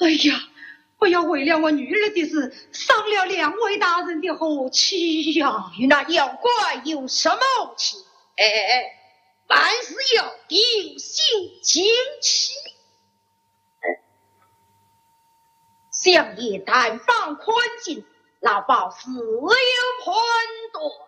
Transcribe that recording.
哎呀，我要为了我女儿的事伤了两位大人的和气呀！ 与那妖怪有什么气？万事要定心清气。相爷探访困境，老鸨自有判断。